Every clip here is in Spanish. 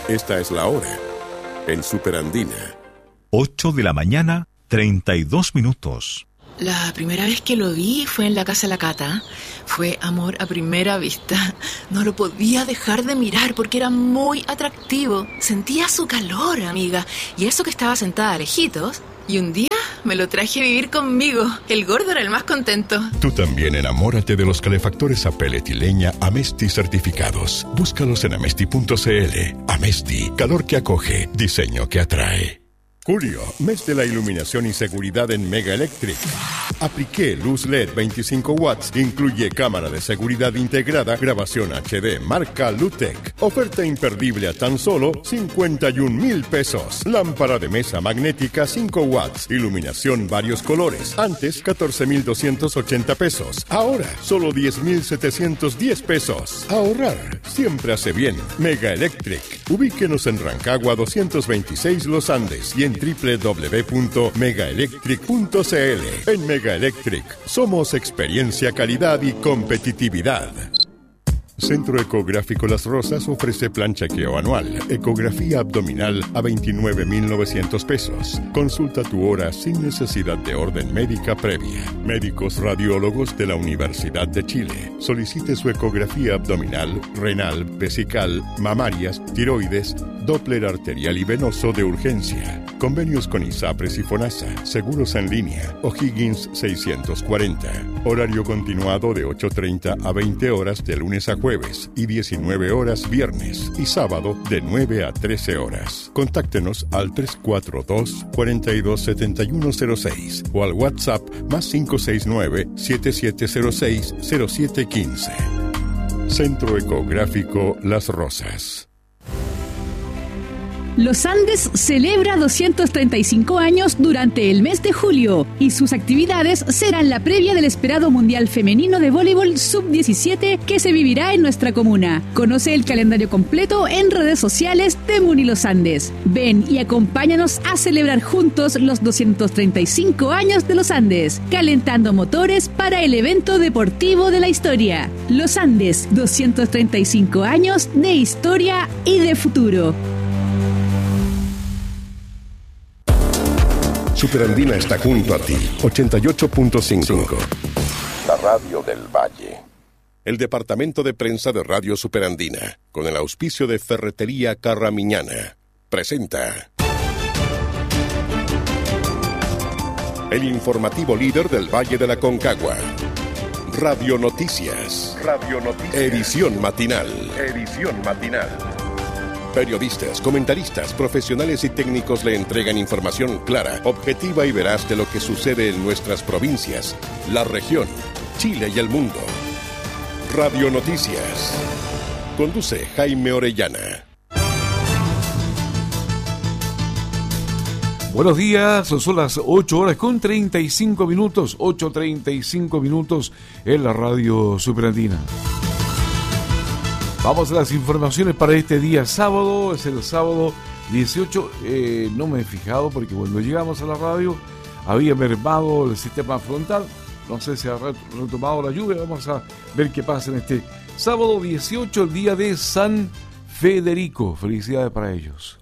Esta es la hora en Superandina. 8 de la mañana, 32 minutos. La primera vez que lo vi fue en la casa de la Cata. Fue amor a primera vista. No lo podía dejar de mirar porque era muy atractivo. Sentía su calor, amiga. Y eso que estaba sentada a lejitos. Y un día me lo traje a vivir conmigo. El gordo era el más contento. Tú también enamórate de los calefactores a pellet y leña Amesti certificados. Búscalos en amesti.cl. Amesti, calor que acoge, diseño que atrae. Julio, mes de la iluminación y seguridad en Mega Electric. Apliqué luz LED 25 watts, incluye cámara de seguridad integrada, grabación HD, marca Lutec. Oferta imperdible a tan solo 51,000 pesos. Lámpara de mesa magnética 5 watts, iluminación varios colores. Antes 14,280 pesos. Ahora solo 10,710 pesos. Ahorrar siempre hace bien. Mega Electric. Ubíquenos en Rancagua 226 Los Andes y en www.megaelectric.cl. En Mega Electric somos experiencia, calidad y competitividad. Centro Ecográfico Las Rosas ofrece plan chequeo anual, ecografía abdominal a 29,900 pesos. Consulta tu hora sin necesidad de orden médica previa. Médicos radiólogos de la Universidad de Chile. Solicite su ecografía abdominal, renal, vesical, mamarias, tiroides, Doppler arterial y venoso de urgencia. Convenios con ISAPRES y FONASA. Seguros en línea. O'Higgins 640. Horario continuado de 8:30 a 20 horas de lunes a jueves y 19 horas viernes y sábado de 9 a 13 horas. Contáctenos al 342-427106 o al WhatsApp +569 7706 0715. Centro Ecográfico Las Rosas. Los Andes celebra 235 años durante el mes de julio y sus actividades serán la previa del esperado Mundial Femenino de Voleibol Sub-17 que se vivirá en nuestra comuna. Conoce el calendario completo en redes sociales de Muni Los Andes. Ven y acompáñanos a celebrar juntos los 235 años de Los Andes, calentando motores para el evento deportivo de la historia. Los Andes, 235 años de historia y de futuro. Superandina está junto a ti. 88.5. La radio del Valle. El departamento de prensa de Radio Superandina, con el auspicio de Ferretería Carramiñana, presenta el informativo líder del Valle de la Concagua. Radio Noticias. Radio Noticias. Edición matinal. Edición matinal. Periodistas, comentaristas, profesionales y técnicos le entregan información clara, objetiva y veraz de lo que sucede en nuestras provincias, la región, Chile y el mundo. Radio Noticias. Conduce Jaime Orellana. Buenos días, son las 8:35, 8:35 en la radio Superandina. Vamos a las informaciones para este día sábado, es el sábado 18, no me he fijado porque cuando llegamos a la radio había mermado el sistema frontal, no sé si ha retomado la lluvia, vamos a ver qué pasa en este sábado 18, el día de San Federico, felicidades para ellos.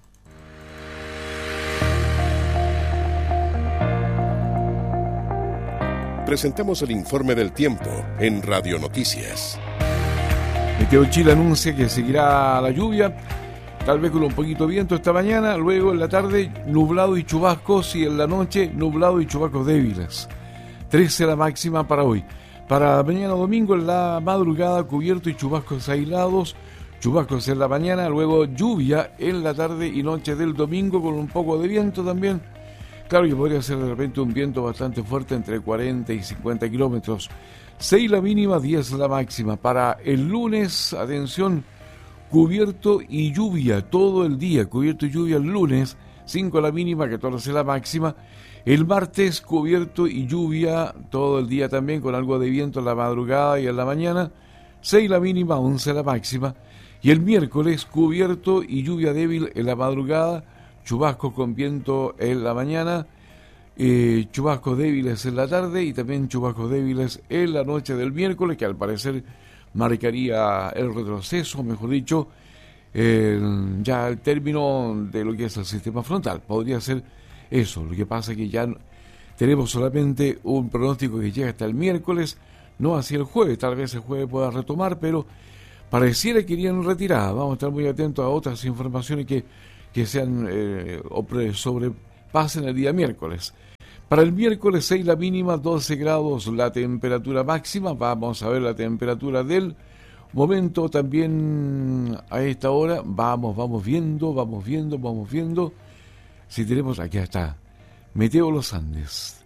Presentamos el informe del tiempo en Radio Noticias. Meteo Chile anuncia que seguirá la lluvia, tal vez con un poquito de viento esta mañana, luego en la tarde nublado y chubascos y en la noche nublado y chubascos débiles. 13 la máxima para hoy. Para mañana domingo en la madrugada cubierto y chubascos aislados, chubascos en la mañana, luego lluvia en la tarde y noche del domingo con un poco de viento también. Claro que podría ser de repente un viento bastante fuerte entre 40 y 50 kilómetros. 6 la mínima, 10 la máxima. Para el lunes, atención, cubierto y lluvia todo el día. Cubierto y lluvia el lunes, 5 la mínima, 14 la máxima. El martes, cubierto y lluvia todo el día también, con algo de viento en la madrugada y en la mañana. 6 la mínima, 11 la máxima. Y el miércoles, cubierto y lluvia débil en la madrugada, chubascos con viento en la mañana, chubascos débiles en la tarde y también chubascos débiles en la noche del miércoles, que al parecer marcaría el retroceso, mejor dicho, ya el término de lo que es el sistema frontal. Podría ser eso. Lo que pasa es que ya tenemos solamente un pronóstico que llega hasta el miércoles, no hacia el jueves. Tal vez el jueves pueda retomar, pero pareciera que irían retirada. Vamos a estar muy atentos a otras informaciones que sean sobrepasen el día miércoles. Para el miércoles 6 la mínima, 12 grados la temperatura máxima. Vamos a ver la temperatura del momento también a esta hora. Vamos viendo. Si tenemos, aquí está, Meteo Los Andes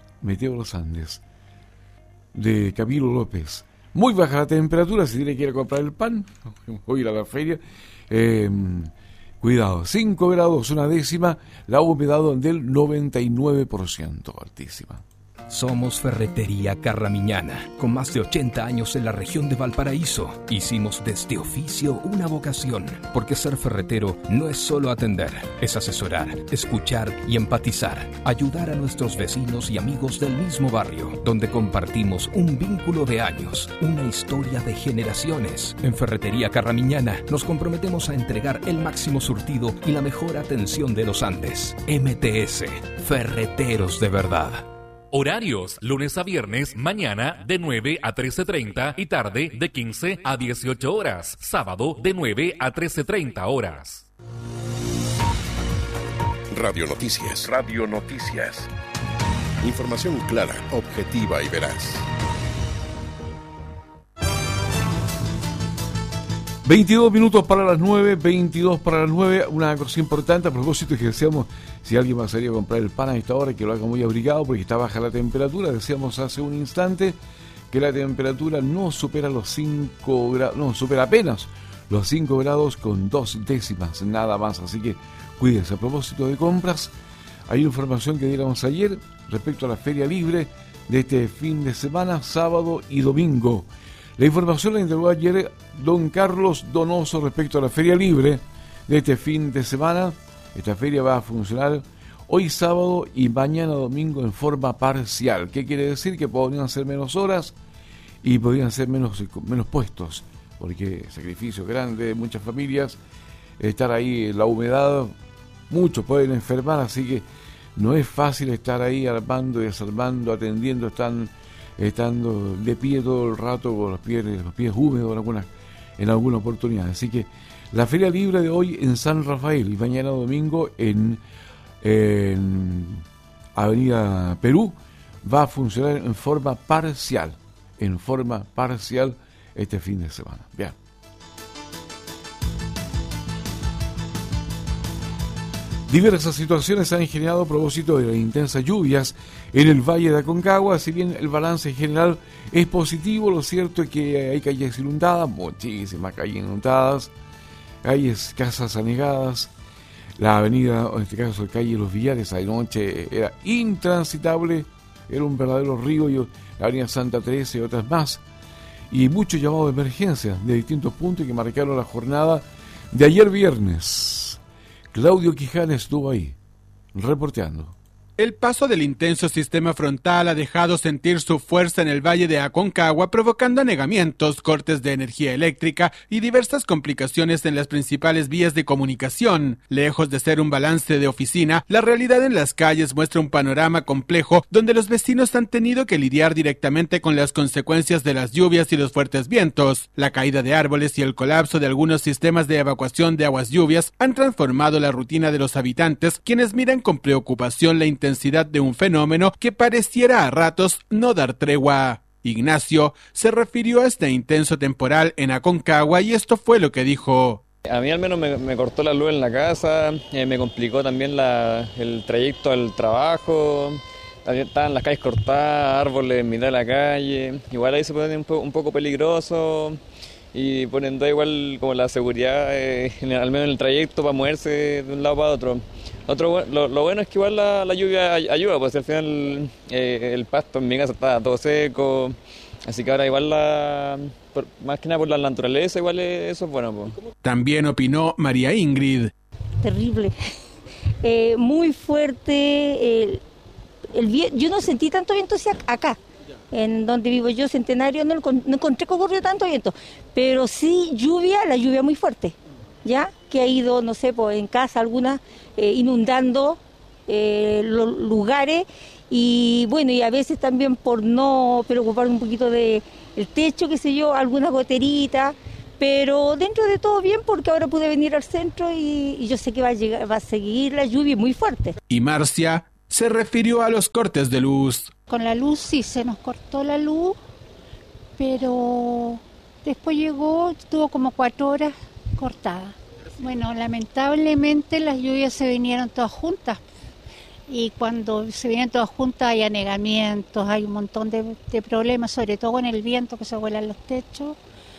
de Camilo López. Muy baja la temperatura, si tiene que ir a comprar el pan, o ir a la feria. Cuidado, 5 grados, una décima, la humedad del 99%, altísima. Somos Ferretería Carramiñana, con más de 80 años en la región de Valparaíso. Hicimos de este oficio una vocación, porque ser ferretero no es solo atender, es asesorar, escuchar y empatizar, ayudar a nuestros vecinos y amigos del mismo barrio, donde compartimos un vínculo de años, una historia de generaciones. En Ferretería Carramiñana nos comprometemos a entregar el máximo surtido y la mejor atención de los Andes. MTS, Ferreteros de verdad. Horarios, lunes a viernes, mañana de 9 a 13:30 y tarde de 15 a 18 horas. Sábado de 9 a 13:30 horas. Radio Noticias. Información clara, objetiva y veraz. 22 minutos para las 9, 22 para las 9. Una cosa importante a propósito es que decíamos, si alguien va a salir a comprar el pan a esta hora, que lo haga muy abrigado porque está baja la temperatura. Decíamos hace un instante que la temperatura no supera los 5 grados, no, supera apenas los 5 grados con 2 décimas, nada más. Así que cuídense. A propósito de compras, hay información que diéramos ayer respecto a la Feria Libre de este fin de semana, sábado y domingo. La información la entregó ayer don Carlos Donoso respecto a la Feria Libre de este fin de semana. Esta feria va a funcionar hoy sábado y mañana domingo en forma parcial. ¿Qué quiere decir? Que podrían ser menos horas y podrían ser menos puestos, porque sacrificio grande de muchas familias, estar ahí en la humedad, muchos pueden enfermar, así que no es fácil estar ahí armando y desarmando, atendiendo, estando de pie todo el rato con los pies húmedos en alguna oportunidad. Así que la Feria Libre de hoy en San Rafael y mañana domingo en Avenida Perú va a funcionar en forma parcial este fin de semana. Bien. Diversas situaciones se han generado a propósito de las intensas lluvias en el Valle de Aconcagua. Si bien el balance en general es positivo, lo cierto es que hay calles inundadas, muchísimas calles inundadas, calles, casas anegadas. La avenida, en este caso la calle Los Villares, anoche era intransitable, era un verdadero río, la avenida Santa Teresa y otras más. Y muchos llamados de emergencia de distintos puntos que marcaron la jornada de ayer viernes. Claudio Quijana estuvo ahí, reporteando. El paso del intenso sistema frontal ha dejado sentir su fuerza en el Valle de Aconcagua, provocando anegamientos, cortes de energía eléctrica y diversas complicaciones en las principales vías de comunicación. Lejos de ser un balance de oficina, la realidad en las calles muestra un panorama complejo donde los vecinos han tenido que lidiar directamente con las consecuencias de las lluvias y los fuertes vientos. La caída de árboles y el colapso de algunos sistemas de evacuación de aguas lluvias han transformado la rutina de los habitantes, quienes miran con preocupación la intensidad de un fenómeno que pareciera a ratos no dar tregua. Ignacio se refirió a este intenso temporal en Aconcagua y esto fue lo que dijo. A mí al menos me cortó la luz en la casa, me complicó también el trayecto al trabajo, también estaban las calles cortadas, árboles en mitad de la calle, igual ahí se pone un poco peligroso y poniendo igual como la seguridad, al menos en el trayecto para moverse de un lado para otro. Lo bueno es que igual la lluvia ayuda, pues al final el pasto en mi casa está todo seco, así que ahora igual más que nada por la naturaleza igual eso es bueno. Pues. También opinó María Ingrid. Terrible, muy fuerte, yo no sentí tanto viento hacia acá. En donde vivo yo, Centenario, no encontré que ocurrió tanto viento, pero sí la lluvia muy fuerte. ya que ha ido, no sé, pues en casa algunas inundando los lugares y bueno, y a veces también por no preocupar un poquito de el techo, qué sé yo, alguna goterita, pero dentro de todo bien porque ahora pude venir al centro y yo sé que va a seguir la lluvia muy fuerte. Y Marcia se refirió a los cortes de luz. Con la luz sí, se nos cortó la luz, pero después estuvo como 4 horas cortada. Bueno, lamentablemente las lluvias se vinieron todas juntas y cuando se vienen todas juntas hay anegamientos, hay un montón de problemas, sobre todo con el viento que se vuelan los techos,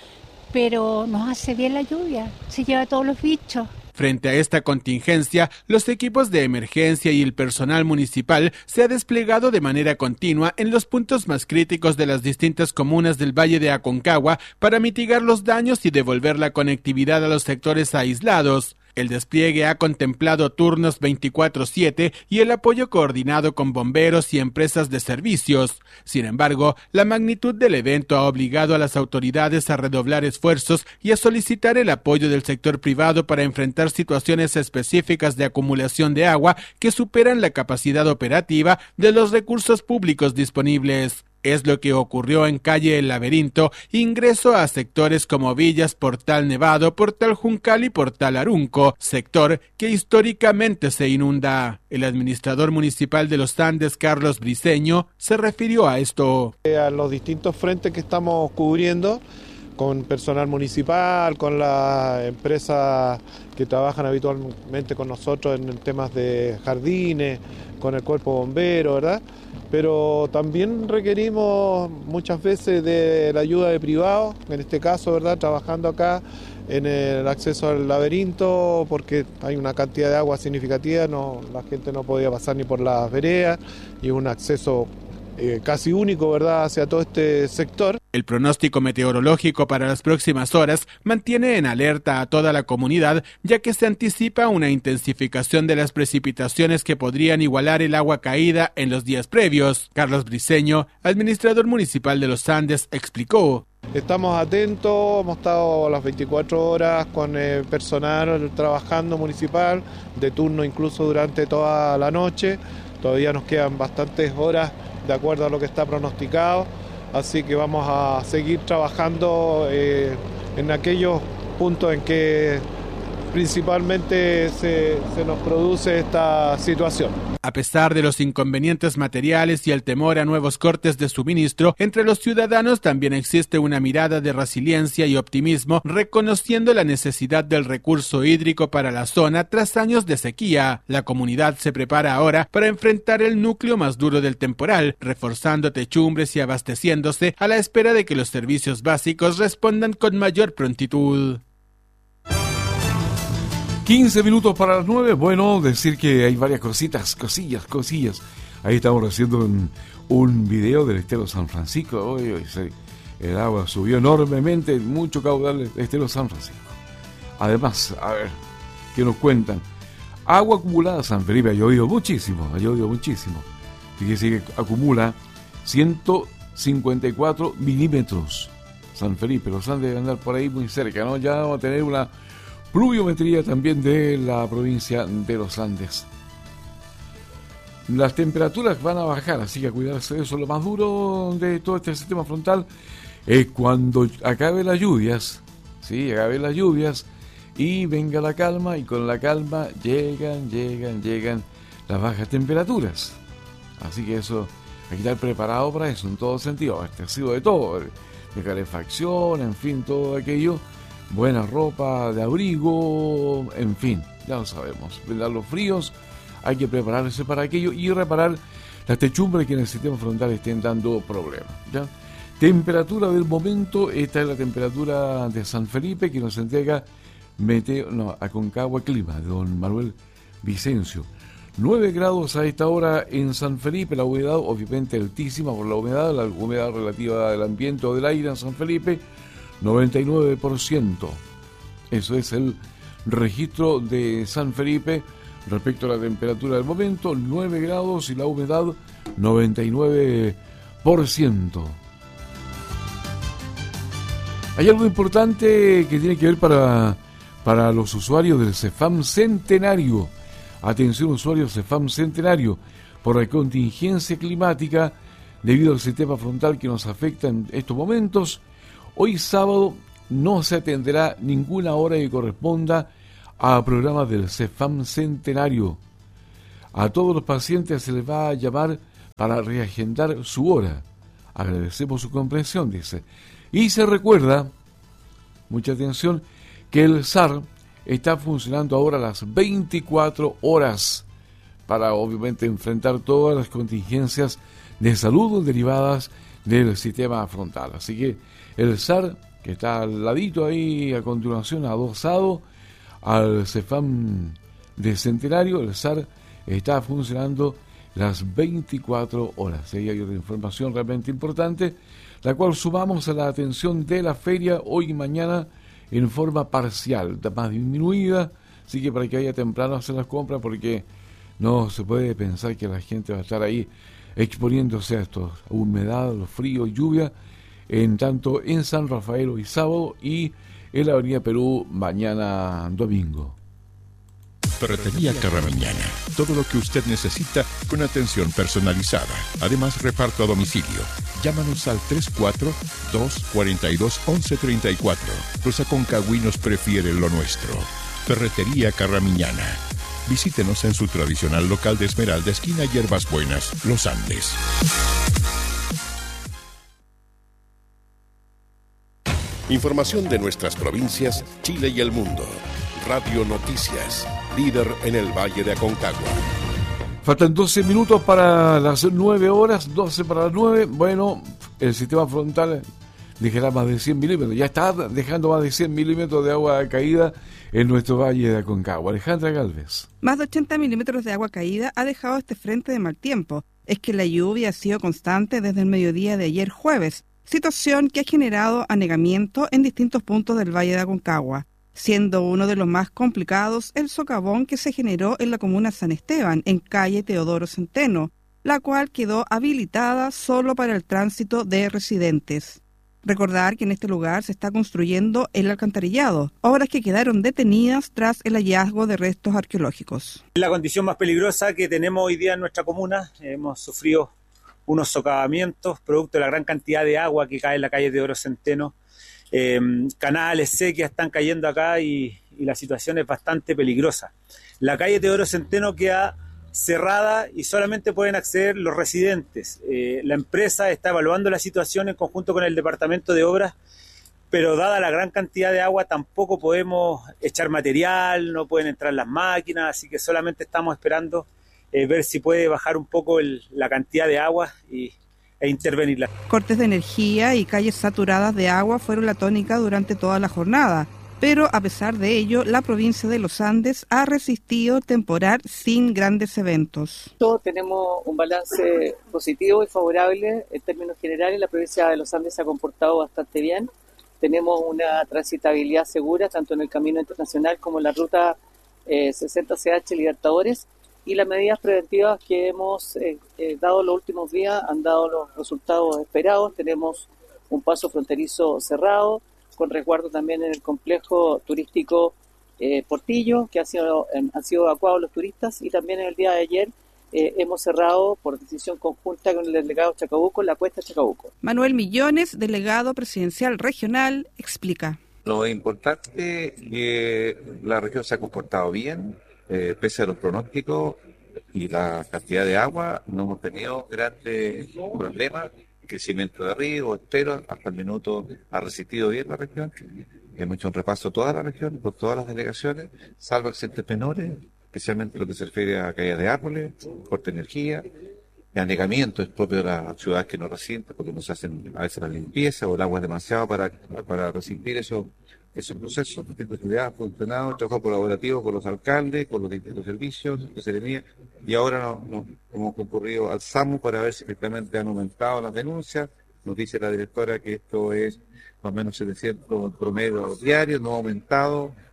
pero nos hace bien la lluvia, se lleva todos los bichos. Frente a esta contingencia, los equipos de emergencia y el personal municipal se ha desplegado de manera continua en los puntos más críticos de las distintas comunas del Valle de Aconcagua para mitigar los daños y devolver la conectividad a los sectores aislados. El despliegue ha contemplado turnos 24/7 y el apoyo coordinado con bomberos y empresas de servicios. Sin embargo, la magnitud del evento ha obligado a las autoridades a redoblar esfuerzos y a solicitar el apoyo del sector privado para enfrentar situaciones específicas de acumulación de agua que superan la capacidad operativa de los recursos públicos disponibles. Es lo que ocurrió en calle El Laberinto, ingreso a sectores como Villas, Portal Nevado, Portal Juncal y Portal Arunco, sector que históricamente se inunda. El administrador municipal de Los Andes, Carlos Briceño, se refirió a esto. A los distintos frentes que estamos cubriendo, con personal municipal, con las empresas que trabajan habitualmente con nosotros en temas de jardines, con el cuerpo bombero, ¿verdad? Pero también requerimos muchas veces de la ayuda de privados, en este caso, ¿verdad?, trabajando acá en el acceso al laberinto, porque hay una cantidad de agua significativa, la gente no podía pasar ni por las veredas, y un acceso casi único, ¿verdad?, hacia todo este sector. El pronóstico meteorológico para las próximas horas mantiene en alerta a toda la comunidad, ya que se anticipa una intensificación de las precipitaciones que podrían igualar el agua caída en los días previos. Carlos Briceño, administrador municipal de Los Andes, explicó. Estamos atentos, hemos estado las 24 horas con el personal trabajando municipal, de turno incluso durante toda la noche. Todavía nos quedan bastantes horas de acuerdo a lo que está pronosticado, así que vamos a seguir trabajando en aquellos puntos en que principalmente se nos produce esta situación. A pesar de los inconvenientes materiales y el temor a nuevos cortes de suministro, entre los ciudadanos también existe una mirada de resiliencia y optimismo, reconociendo la necesidad del recurso hídrico para la zona tras años de sequía. La comunidad se prepara ahora para enfrentar el núcleo más duro del temporal, reforzando techumbres y abasteciéndose a la espera de que los servicios básicos respondan con mayor prontitud. 15 minutos para las 9. Bueno, decir que hay varias cosillas. Ahí estamos haciendo un video del estero San Francisco. Hoy el agua subió enormemente, mucho caudal del estero San Francisco. Además, a ver, ¿qué nos cuentan? Agua acumulada San Felipe, ha llovido muchísimo. Fíjese que acumula 154 milímetros. San Felipe, los Andes deben andar por ahí muy cerca, ¿no? Ya vamos a tener una pluviometría también de la provincia de los Andes. Las temperaturas van a bajar, así que a cuidarse de eso. Lo más duro de todo este sistema frontal es cuando acaben las lluvias, ¿sí? Acaben las lluvias y venga la calma, y con la calma llegan las bajas temperaturas. Así que eso, hay que estar preparado para eso en todo sentido, abastecido de todo, de calefacción, en fin, todo aquello. Buena ropa de abrigo, en fin, ya lo sabemos. Los fríos, hay que prepararse para aquello y reparar las techumbres que en el sistema frontal estén dando problemas, ¿ya? Temperatura del momento, esta es la temperatura de San Felipe que nos entrega Aconcagua Clima, de don Manuel Vicencio. 9 grados a esta hora en San Felipe, la humedad obviamente altísima por la humedad relativa del ambiente o del aire en San Felipe, 99%. Eso es el registro de San Felipe respecto a la temperatura del momento, 9 grados y la humedad 99%. Hay algo importante que tiene que ver para para los usuarios del CEFAM Centenario. Atención, usuarios CEFAM Centenario, por la contingencia climática debido al sistema frontal que nos afecta en estos momentos. Hoy sábado no se atenderá ninguna hora que corresponda a programas del CEFAM Centenario. A todos los pacientes se les va a llamar para reagendar su hora. Agradecemos su comprensión, dice. Y se recuerda, mucha atención, que el SAR está funcionando ahora a las 24 horas para obviamente enfrentar todas las contingencias de salud derivadas del sistema frontal. Así que el SAR, que está al ladito ahí a continuación, adosado al CEFAM de Centenario, el SAR está funcionando las 24 horas. Ahí hay otra información realmente importante, la cual sumamos a la atención de la feria hoy y mañana en forma parcial, más disminuida, así que para que vaya temprano a hacer las compras, porque no se puede pensar que la gente va a estar ahí exponiéndose a esto, a humedad, los fríos, lluvia, en tanto en San Rafael hoy sábado y en la Avenida Perú mañana domingo. Ferretería Carramiñana. Todo lo que usted necesita con atención personalizada. Además, reparto a domicilio. Llámanos al 34-242-1134. Los aconcagüinos prefieren lo nuestro. Ferretería Carramiñana. Visítenos en su tradicional local de Esmeralda, esquina Hierbas Buenas, Los Andes. Información de nuestras provincias, Chile y el mundo. Radio Noticias, líder en el Valle de Aconcagua. Faltan 12 minutos para las 9 horas, 12 para las 9. Bueno, el sistema frontal dejará más de 100 milímetros. Ya está dejando más de 100 milímetros de agua caída en nuestro Valle de Aconcagua. Alejandra Galvez. Más de 80 milímetros de agua caída ha dejado este frente de mal tiempo. Es que la lluvia ha sido constante desde el mediodía de ayer jueves, situación que ha generado anegamiento en distintos puntos del Valle de Aconcagua, siendo uno de los más complicados el socavón que se generó en la comuna San Esteban, en calle Teodoro Centeno, la cual quedó habilitada solo para el tránsito de residentes. Recordar que en este lugar se está construyendo el alcantarillado, obras que quedaron detenidas tras el hallazgo de restos arqueológicos. La condición más peligrosa que tenemos hoy día en nuestra comuna, hemos sufrido unos socavamientos producto de la gran cantidad de agua que cae en la calle Teodoro Centeno. Canales, sequías están cayendo acá y la situación es bastante peligrosa. La calle Teodoro Centeno queda cerrada y solamente pueden acceder los residentes. La empresa está evaluando la situación en conjunto con el departamento de obras, pero dada la gran cantidad de agua tampoco podemos echar material, no pueden entrar las máquinas, así que solamente estamos esperando ver si puede bajar un poco la cantidad de agua e intervenirla. Cortes de energía y calles saturadas de agua fueron la tónica durante toda la jornada, pero a pesar de ello, la provincia de Los Andes ha resistido el temporal sin grandes eventos. Tenemos un balance positivo y favorable en términos generales. La provincia de Los Andes se ha comportado bastante bien. Tenemos una transitabilidad segura tanto en el camino internacional como en la ruta 60CH Libertadores. Y las medidas preventivas que hemos dado los últimos días han dado los resultados esperados. Tenemos un paso fronterizo cerrado, con resguardo también en el complejo turístico Portillo, que han sido evacuados los turistas, y también en el día de ayer hemos cerrado por decisión conjunta con el delegado Chacabuco la cuesta Chacabuco. Manuel Millones, delegado presidencial regional, explica. Lo importante es que la región se ha comportado bien. Pese a los pronósticos y la cantidad de agua, no hemos tenido grandes problemas. Crecimiento de ríos, pero hasta el minuto ha resistido bien la región. Hemos hecho un repaso toda la región, por todas las delegaciones, salvo accidentes menores, especialmente lo que se refiere a caídas de árboles, corte de energía. El anegamiento es propio de las ciudades que no resienten, porque no se hacen a veces la limpieza o el agua es demasiado para resistir esos procesos. La ciudad ha funcionado, trabajado colaborativo con los alcaldes, con los distintos servicios de Seremía, y ahora nos hemos concurrido al SAMU para ver si efectivamente han aumentado las denuncias. Nos dice la directora que esto es más o menos 700 promedio diarios, no ha aumentado.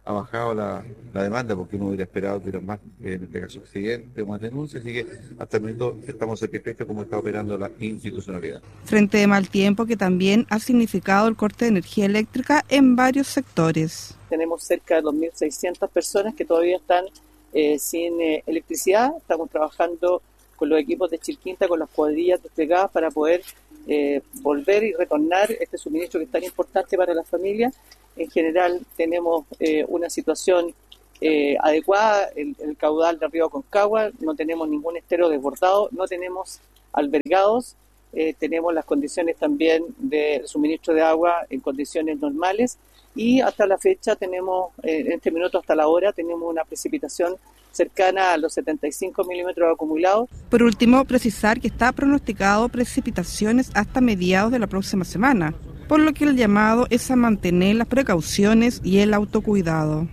ha bajado la demanda, porque uno hubiera esperado que hubiera más, en este caso, accidentes o más denuncias, así que hasta el momento estamos satisfechos cómo está operando la institucionalidad. Frente de mal tiempo que también ha significado el corte de energía eléctrica en varios sectores. Tenemos cerca de 2.600 personas que todavía están sin electricidad. Estamos trabajando con los equipos de Chilquinta, con las cuadrillas desplegadas para poder volver y retornar este suministro que es tan importante para las familias. En general tenemos una situación adecuada, el caudal del río Aconcagua, no tenemos ningún estero desbordado, no tenemos albergados, tenemos las condiciones también de suministro de agua en condiciones normales y hasta la fecha tenemos, en este minuto hasta la hora, tenemos una precipitación cercana a los 75 milímetros acumulados. Por último, precisar que está pronosticado precipitaciones hasta mediados de la próxima semana, por lo que el llamado es a mantener las precauciones y el autocuidado.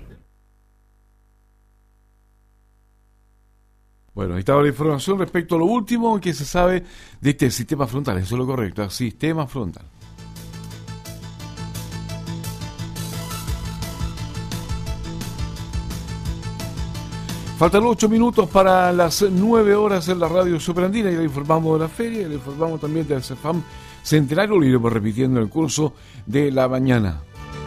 Bueno, ahí estaba la información respecto a lo último que se sabe de este sistema frontal. Eso es lo correcto, sistema frontal. Faltan 8 minutos para las 9 horas en la radio Superandina. Ya le informamos de la feria, le informamos también del CEFAM Centenario. Lo iremos repitiendo en el curso de la mañana.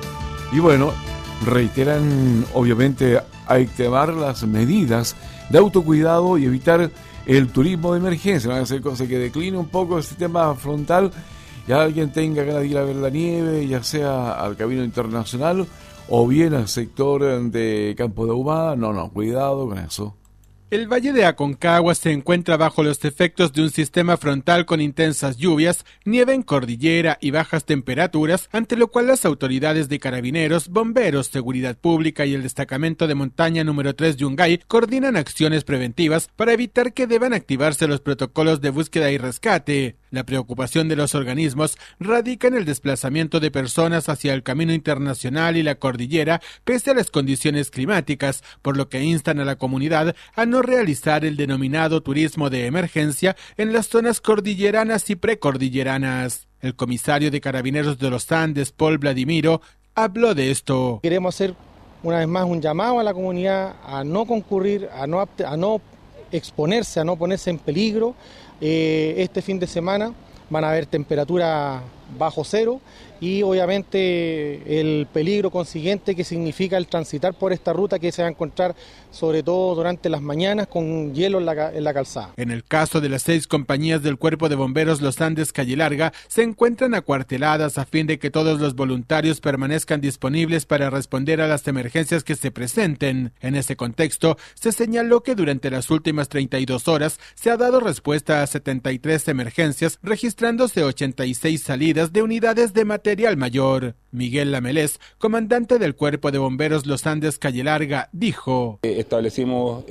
Y bueno, reiteran, obviamente, hay que tomar las medidas de autocuidado y evitar el turismo de emergencia. Van a hacer cosas que decline un poco el sistema frontal y alguien tenga ganas de ir a ver la nieve, ya sea al Camino Internacional o bien al sector de Campo de Ahumada. No, cuidado con eso. El Valle de Aconcagua se encuentra bajo los efectos de un sistema frontal con intensas lluvias, nieve en cordillera y bajas temperaturas, ante lo cual las autoridades de Carabineros, Bomberos, Seguridad Pública y el Destacamento de Montaña número 3 Yungay coordinan acciones preventivas para evitar que deban activarse los protocolos de búsqueda y rescate. La preocupación de los organismos radica en el desplazamiento de personas hacia el Camino Internacional y la cordillera pese a las condiciones climáticas, por lo que instan a la comunidad a no realizar el denominado turismo de emergencia en las zonas cordilleranas y precordilleranas. El comisario de Carabineros de los Andes, Paul Vladimiro, habló de esto. Queremos hacer una vez más un llamado a la comunidad a no concurrir, a no exponerse, a no ponerse en peligro. Este fin de semana van a haber temperaturas bajo cero y obviamente el peligro consiguiente que significa el transitar por esta ruta, que se va a encontrar sobre todo durante las mañanas con hielo en la calzada. En el caso de las 6 compañías del Cuerpo de Bomberos Los Andes Calle Larga, se encuentran acuarteladas a fin de que todos los voluntarios permanezcan disponibles para responder a las emergencias que se presenten. En ese contexto, se señaló que durante las últimas 32 horas se ha dado respuesta a 73 emergencias, registrándose 86 salidas de unidades de material mayor. Miguel Lamelés, comandante del Cuerpo de Bomberos Los Andes Calle Larga, dijo: establecimos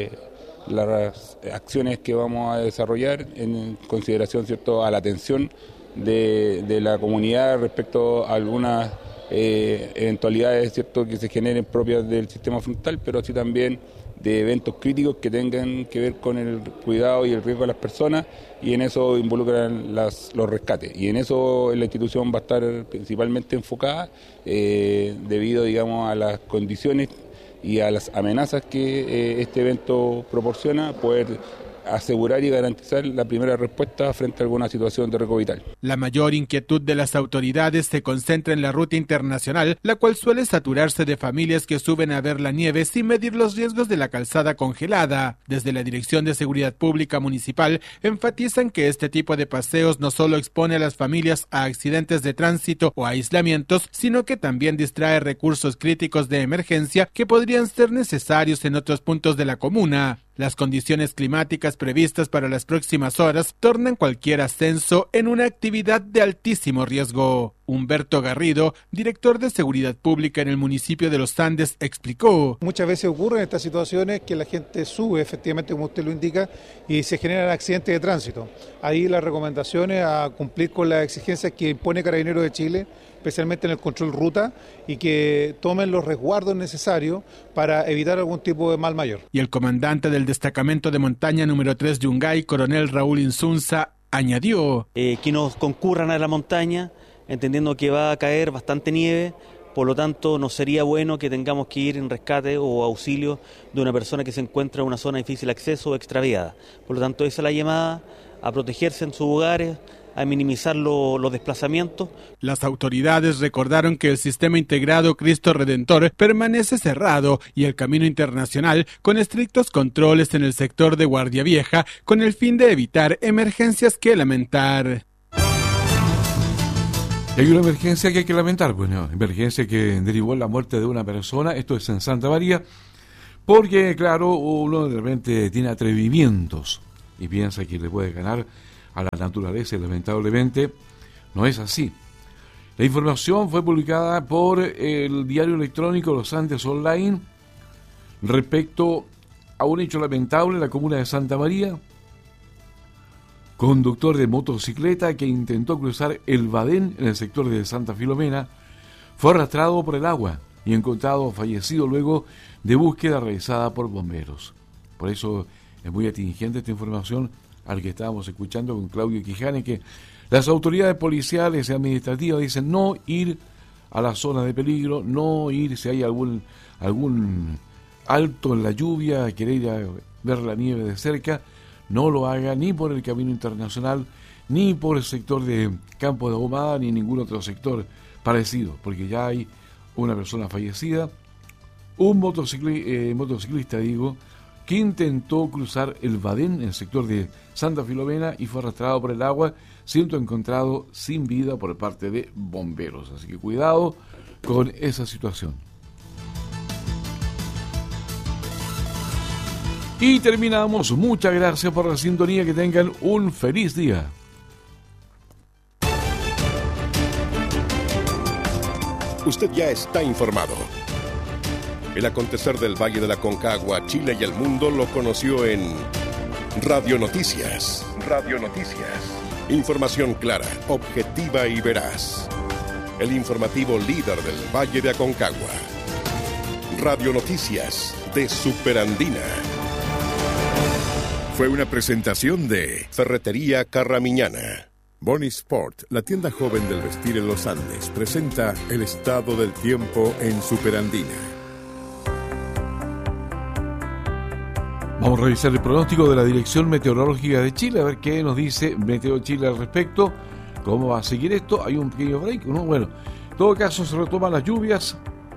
las acciones que vamos a desarrollar en consideración, ¿cierto?, a la atención de la comunidad respecto a algunas eventualidades, ¿cierto?, que se generen propias del sistema frontal, pero así también de eventos críticos que tengan que ver con el cuidado y el riesgo de las personas, y en eso involucran los rescates. Y en eso la institución va a estar principalmente enfocada debido, digamos, a las condiciones y a las amenazas que este evento proporciona, poder asegurar y garantizar la primera respuesta frente a alguna situación de riesgo vital. La mayor inquietud de las autoridades se concentra en la ruta internacional, la cual suele saturarse de familias que suben a ver la nieve sin medir los riesgos de la calzada congelada. Desde la Dirección de Seguridad Pública Municipal enfatizan que este tipo de paseos no solo expone a las familias a accidentes de tránsito o aislamientos, sino que también distrae recursos críticos de emergencia que podrían ser necesarios en otros puntos de la comuna. Las condiciones climáticas previstas para las próximas horas tornan cualquier ascenso en una actividad de altísimo riesgo. Humberto Garrido, director de Seguridad Pública en el municipio de Los Andes, explicó: muchas veces ocurren estas situaciones que la gente sube, efectivamente, como usted lo indica, y se generan accidentes de tránsito. Ahí las recomendaciones a cumplir con las exigencias que impone Carabineros de Chile, especialmente en el control ruta, y que tomen los resguardos necesarios para evitar algún tipo de mal mayor. Y el comandante del Destacamento de Montaña número 3 Yungay, coronel Raúl Insunza, añadió: que nos concurran a la montaña, entendiendo que va a caer bastante nieve, Por lo tanto, no sería bueno que tengamos que ir en rescate o auxilio de una persona que se encuentra en una zona de difícil acceso o extraviada. Por lo tanto, esa es la llamada a protegerse en sus hogares, a minimizar los desplazamientos. Las autoridades recordaron que el sistema integrado Cristo Redentor permanece cerrado y el camino internacional con estrictos controles en el sector de Guardia Vieja con el fin de evitar emergencias que lamentar. Hay una emergencia que hay que lamentar, bueno, emergencia que derivó en la muerte de una persona, esto es en Santa María, porque claro, uno de repente tiene atrevimientos y piensa que le puede ganar a la naturaleza y lamentablemente no es así. La información fue publicada por el diario electrónico Los Andes Online respecto a un hecho lamentable en la comuna de Santa María. Conductor de motocicleta que intentó cruzar el Badén en el sector de Santa Filomena fue arrastrado por el agua y encontrado fallecido luego de búsqueda realizada por bomberos. Por eso es muy atingente esta información al que estábamos escuchando con Claudio Quijane, que las autoridades policiales y administrativas dicen no ir a la zona de peligro, no ir si hay algún alto en la lluvia, querer ir a ver la nieve de cerca, no lo haga ni por el camino internacional, ni por el sector de Campo de Ahumada, ni ningún otro sector parecido, porque ya hay una persona fallecida, un motociclista, que intentó cruzar el Badén en el sector de Santa Filomena y fue arrastrado por el agua, siendo encontrado sin vida por parte de bomberos. Así que cuidado con esa situación. Y terminamos. Muchas gracias por la sintonía. Que tengan un feliz día. Usted ya está informado. El acontecer del Valle de la Aconcagua, Chile y el mundo lo conoció en Radio Noticias. Radio Noticias. Información clara, objetiva y veraz. El informativo líder del Valle de Aconcagua. Radio Noticias de Superandina. Fue una presentación de Ferretería Carramiñana. Bonnie Sport, la tienda joven del vestir en los Andes, presenta el estado del tiempo en Superandina. Vamos a revisar el pronóstico de la Dirección Meteorológica de Chile, a ver qué nos dice Meteo Chile al respecto. ¿Cómo va a seguir esto? Hay un pequeño break, ¿no? Bueno, en todo caso se retoman las lluvias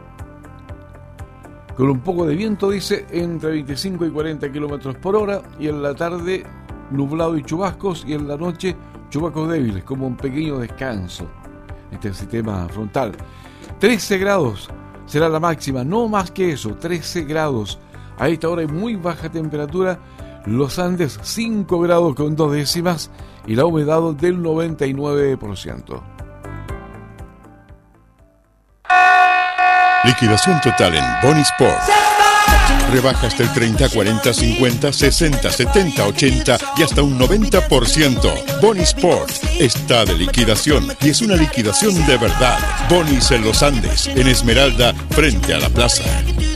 con un poco de viento, dice, entre 25 y 40 kilómetros por hora, y en la tarde nublado y chubascos, y en la noche chubascos débiles, como un pequeño descanso. Este es el sistema frontal. 13 grados será la máxima, no más que eso, 13 grados. A esta hora hay muy baja temperatura, los Andes 5 grados con 2 décimas y la humedad del 99%. Liquidación total en Bonnie Sport. Rebajas del 30, 40, 50, 60, 70, 80 y hasta un 90%. Bonnie Sport está de liquidación y es una liquidación de verdad. Bonnie's en los Andes, en Esmeralda, frente a la plaza.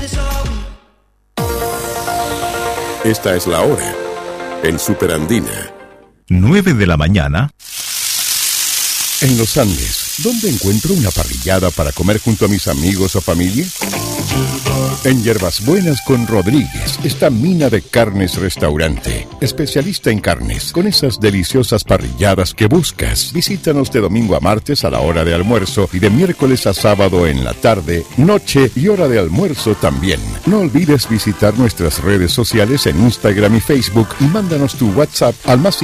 Esta es la hora en Superandina. 9 de la mañana. En los Andes, ¿dónde encuentro una parrillada para comer junto a mis amigos o familia? En Hierbas Buenas con Rodríguez está Mina de Carnes Restaurante, especialista en carnes, con esas deliciosas parrilladas que buscas. Visítanos de domingo a martes a la hora de almuerzo y de miércoles a sábado en la tarde, noche y hora de almuerzo también. No olvides visitar nuestras redes sociales en Instagram y Facebook y mándanos tu WhatsApp al más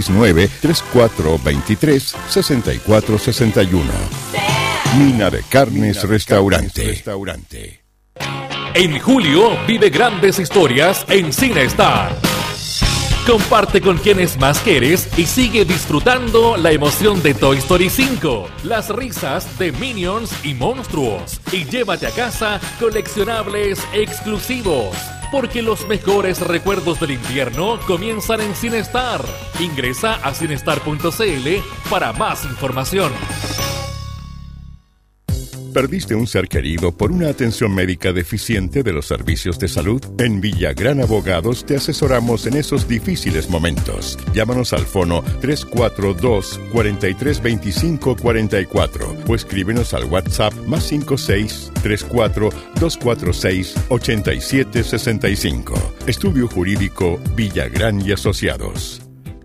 569-3423-6461. Mina de Carnes Restaurante. En julio vive grandes historias en CineStar. Comparte con quienes más quieres y sigue disfrutando la emoción de Toy Story 5, las risas de Minions y monstruos, y llévate a casa coleccionables exclusivos, porque los mejores recuerdos del invierno comienzan en CineStar. Ingresa a cinestar.cl para más información. ¿Perdiste un ser querido por una atención médica deficiente de los servicios de salud? En Villagrán Abogados te asesoramos en esos difíciles momentos. Llámanos al fono 342-4325-44 o escríbenos al WhatsApp +56 34 246 8765. Estudio Jurídico Villagrán y Asociados.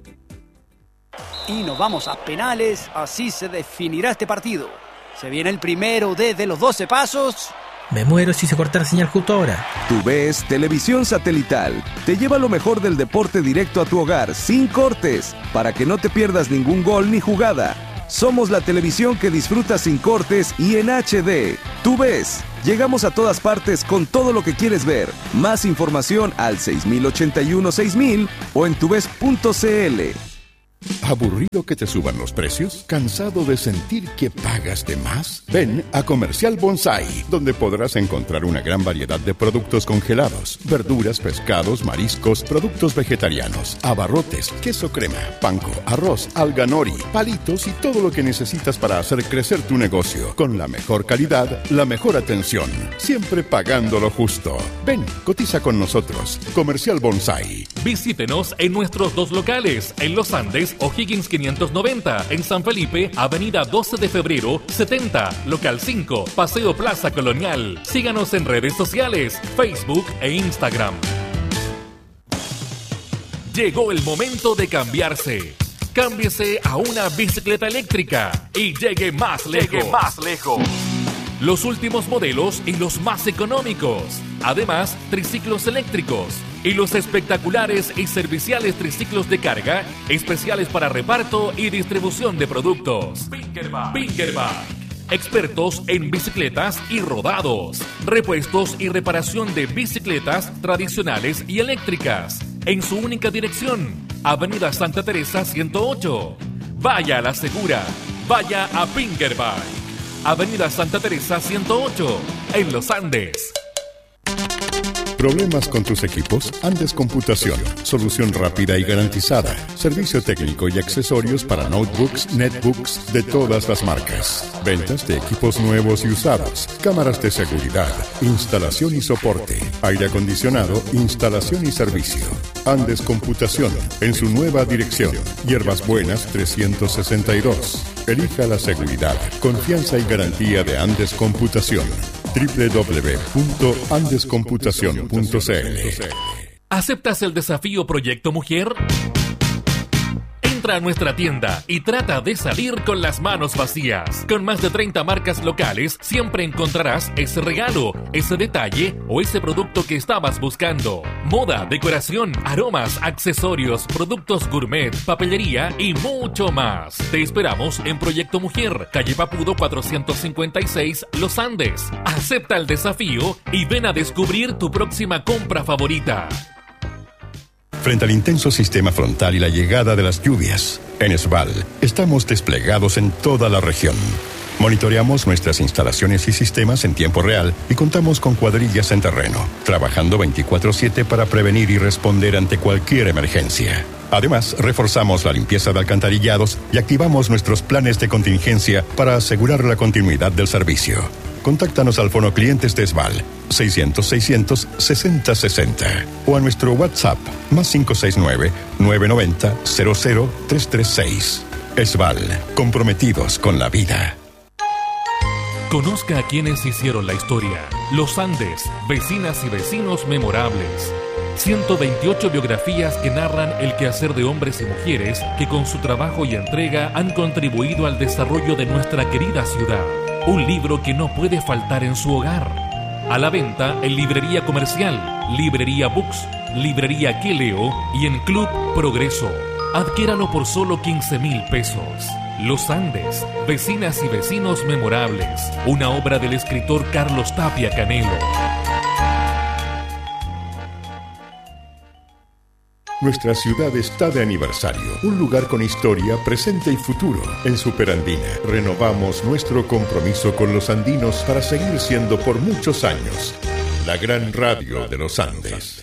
Y nos vamos a penales, así se definirá este partido. Se viene el primero desde los 12 pasos. Me muero si se corta la señal justo ahora. TUVES Televisión Satelital te lleva lo mejor del deporte directo a tu hogar, sin cortes, para que no te pierdas ningún gol ni jugada. Somos la televisión que disfrutas sin cortes y en HD. TUVES. Llegamos a todas partes con todo lo que quieres ver. Más información al 6081-6000 o en tuves.cl. ¿Aburrido que te suban los precios? ¿Cansado de sentir que pagas de más? Ven a Comercial Bonsai, donde podrás encontrar una gran variedad de productos congelados, verduras, pescados, mariscos, productos vegetarianos, abarrotes, queso crema, panko, arroz, alga nori, palitos y todo lo que necesitas para hacer crecer tu negocio. Con la mejor calidad, la mejor atención, siempre pagando lo justo. Ven, cotiza con nosotros. Comercial Bonsai. Visítenos en nuestros 2 locales, en Los Andes, O'Higgins 590, en San Felipe, Avenida 12 de Febrero 70, Local 5, Paseo Plaza Colonial. Síganos en redes sociales, Facebook e Instagram. Llegó el momento de cambiarse. Cámbiese a una bicicleta eléctrica y llegue más lejos. Los últimos modelos y los más económicos. Además, triciclos eléctricos y los espectaculares y serviciales triciclos de carga, especiales para reparto y distribución de productos. Pinkerback. Expertos en bicicletas y rodados, repuestos y reparación de bicicletas tradicionales y eléctricas. En su única dirección, Avenida Santa Teresa 108. Vaya a la segura, vaya a Pinkerback. Avenida Santa Teresa 108, en Los Andes. ¿Problemas con tus equipos? Andes Computación. Solución rápida y garantizada. Servicio técnico y accesorios para notebooks, netbooks de todas las marcas. Ventas de equipos nuevos y usados. Cámaras de seguridad. Instalación y soporte. Aire acondicionado, instalación y servicio. Andes Computación. En su nueva dirección. Hierbas Buenas 362. Elija la seguridad, confianza y garantía de Andes Computación. www.andescomputacion.cl. ¿Aceptas el desafío Proyecto Mujer? Entra a nuestra tienda y trata de salir con las manos vacías. Con más de 30 marcas locales, siempre encontrarás ese regalo, ese detalle o ese producto que estabas buscando. Moda, decoración, aromas, accesorios, productos gourmet, papelería y mucho más. Te esperamos en Proyecto Mujer, calle Papudo 456, Los Andes. Acepta el desafío y ven a descubrir tu próxima compra favorita. Frente al intenso sistema frontal y la llegada de las lluvias, en Esval estamos desplegados en toda la región. Monitoreamos nuestras instalaciones y sistemas en tiempo real y contamos con cuadrillas en terreno, trabajando 24/7 para prevenir y responder ante cualquier emergencia. Además, reforzamos la limpieza de alcantarillados y activamos nuestros planes de contingencia para asegurar la continuidad del servicio. Contáctanos al fono clientes de Esval 600-600-6060 o a nuestro WhatsApp +569 990 00336. Esval, comprometidos con la vida. Conozca a quienes hicieron la historia. Los Andes, vecinas y vecinos memorables. 128 biografías que narran el quehacer de hombres y mujeres que con su trabajo y entrega han contribuido al desarrollo de nuestra querida ciudad. Un libro que no puede faltar en su hogar. A la venta en Librería Comercial, Librería Books, Librería Que Leo y en Club Progreso. Adquiéralo por solo 15,000 pesos. Los Andes, vecinas y vecinos memorables. Una obra del escritor Carlos Tapia Canelo. Nuestra ciudad está de aniversario, un lugar con historia, presente y futuro. En Superandina renovamos nuestro compromiso con los andinos para seguir siendo por muchos años la gran radio de los Andes.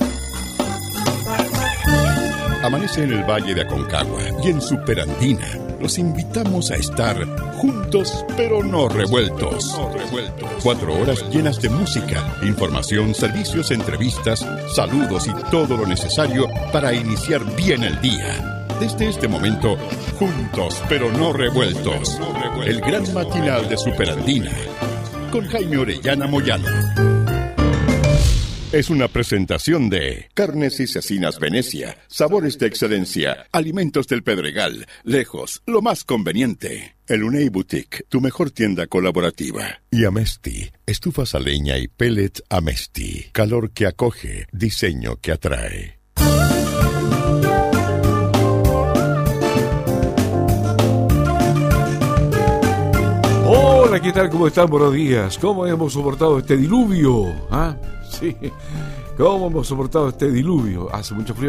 Amanece en el Valle de Aconcagua y en Superandina. los invitamos a estar juntos pero no revueltos. 4 horas llenas de música, información, servicios, entrevistas, saludos y todo lo necesario para iniciar bien el día. Desde este momento, juntos pero no revueltos. El gran matinal de Superandina con Jaime Orellana Moyano. Es una presentación de Carnes y Cecinas Venecia, sabores de excelencia, alimentos del Pedregal, lejos, lo más conveniente. El Unei Boutique, tu mejor tienda colaborativa. Y Amesti, estufas a leña y pellet Amesti, calor que acoge, diseño que atrae. Hola, ¿qué tal? ¿Cómo están? Buenos días. ¿Cómo hemos soportado este diluvio? ¿Ah? Sí. ¿Cómo hemos soportado este diluvio? Hace mucho frío.